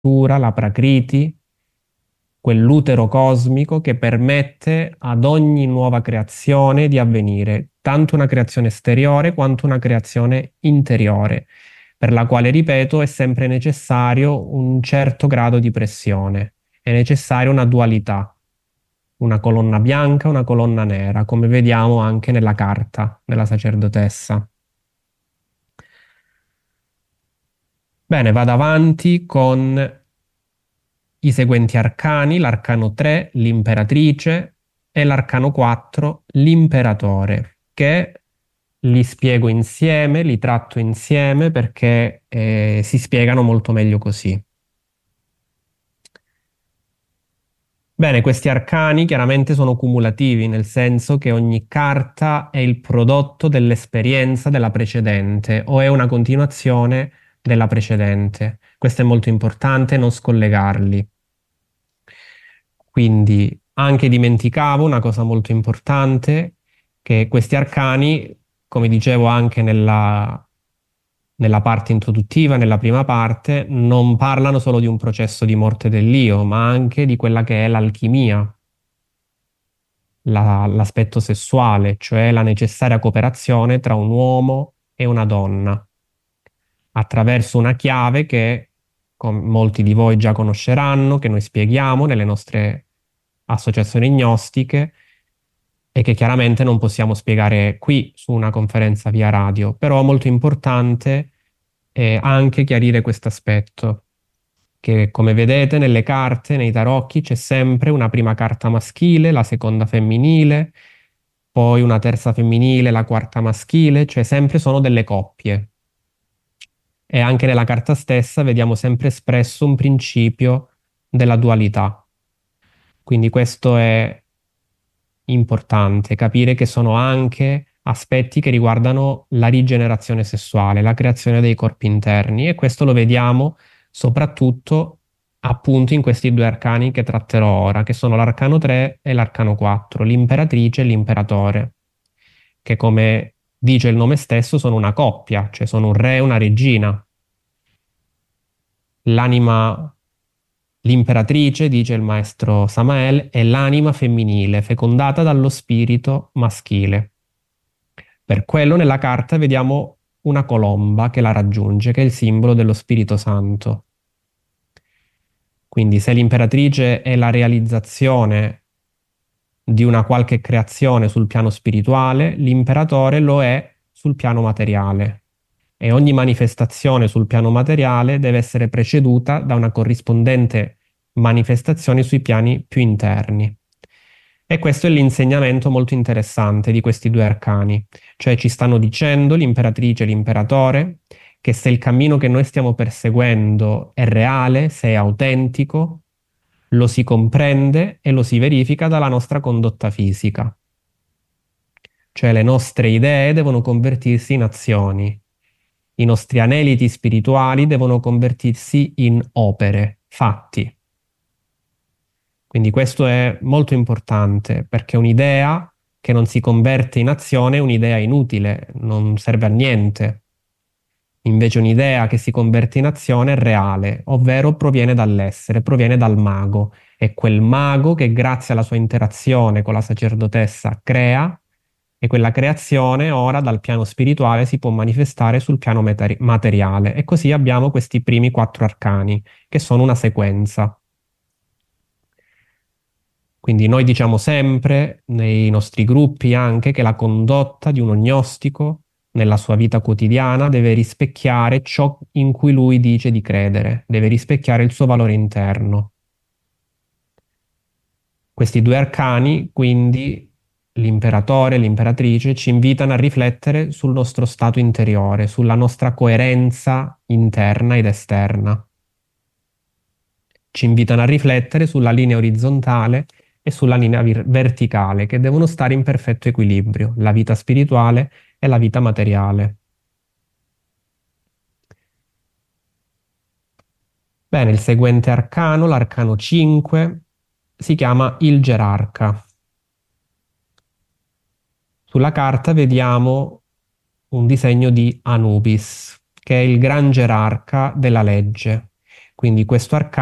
la Prakriti, quell'utero cosmico che permette ad ogni nuova creazione di avvenire, tanto una creazione esteriore quanto una creazione interiore, per la quale, ripeto, è sempre necessario un certo grado di pressione, è necessaria una dualità, una colonna bianca, una colonna nera, come vediamo anche nella carta della sacerdotessa. Bene, vado avanti con i seguenti arcani: l'arcano 3, l'imperatrice, e l'arcano 4, l'imperatore, che li spiego insieme, li tratto insieme perché si spiegano molto meglio così. Bene, questi arcani chiaramente sono cumulativi, nel senso che ogni carta è il prodotto dell'esperienza della precedente o è una continuazione della precedente. Questo è molto importante, non scollegarli. Quindi anche dimenticavo una cosa molto importante, che questi arcani, come dicevo anche nella parte introduttiva, nella prima parte, non parlano solo di un processo di morte dell'io, ma anche di quella che è l'alchimia, l'aspetto sessuale, cioè la necessaria cooperazione tra un uomo e una donna, attraverso una chiave che molti di voi già conosceranno, che noi spieghiamo nelle nostre associazioni gnostiche e che chiaramente non possiamo spiegare qui su una conferenza via radio, però è molto importante anche chiarire questo aspetto, che come vedete nelle carte, nei tarocchi, c'è sempre una prima carta maschile, la seconda femminile, poi una terza femminile, la quarta maschile, cioè sempre sono delle coppie. E anche nella carta stessa vediamo sempre espresso un principio della dualità. Quindi questo è importante, capire che sono anche aspetti che riguardano la rigenerazione sessuale, la creazione dei corpi interni, e questo lo vediamo soprattutto appunto in questi due arcani che tratterò ora, che sono l'arcano 3 e l'arcano 4, l'imperatrice e l'imperatore, che come dice il nome stesso sono una coppia, cioè sono un re e una regina. L'anima, l'imperatrice, dice il maestro Samael, è l'anima femminile, fecondata dallo spirito maschile. Per quello nella carta vediamo una colomba che la raggiunge, che è il simbolo dello Spirito Santo. Quindi se l'imperatrice è la realizzazione di una qualche creazione sul piano spirituale, l'imperatore lo è sul piano materiale. E ogni manifestazione sul piano materiale deve essere preceduta da una corrispondente manifestazione sui piani più interni. E questo è l'insegnamento molto interessante di questi due arcani, cioè ci stanno dicendo l'imperatrice e l'imperatore che se il cammino che noi stiamo perseguendo è reale, se è autentico, lo si comprende e lo si verifica dalla nostra condotta fisica. Cioè le nostre idee devono convertirsi in azioni, i nostri aneliti spirituali devono convertirsi in opere, fatti. Quindi questo è molto importante perché un'idea che non si converte in azione è un'idea inutile, non serve a niente. Invece un'idea che si converte in azione è reale, ovvero proviene dall'essere, proviene dal mago. È quel mago che grazie alla sua interazione con la sacerdotessa crea, e quella creazione ora dal piano spirituale si può manifestare sul piano materiale. E così abbiamo questi primi 4 arcani, che sono una sequenza. Quindi noi diciamo sempre nei nostri gruppi anche che la condotta di uno gnostico nella sua vita quotidiana deve rispecchiare ciò in cui lui dice di credere, deve rispecchiare il suo valore interno. Questi due arcani, quindi l'imperatore e l'imperatrice, ci invitano a riflettere sul nostro stato interiore, sulla nostra coerenza interna ed esterna. Ci invitano a riflettere sulla linea orizzontale e sulla linea verticale, che devono stare in perfetto equilibrio, la vita spirituale e la vita materiale. Bene, il seguente arcano, l'arcano 5, si chiama il gerarca. Sulla carta vediamo un disegno di Anubis, che è il gran gerarca della legge. Quindi questo arcano